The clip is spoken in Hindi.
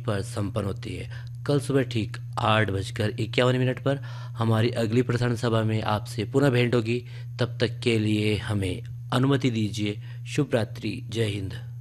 पर संपन्न होती है। कल सुबह ठीक 8:51 पर हमारी अगली प्रसारण सभा में आपसे पुनः भेंट होगी। तब तक के लिए हमें अनुमति दीजिए। शुभ रात्रि। जय हिंद।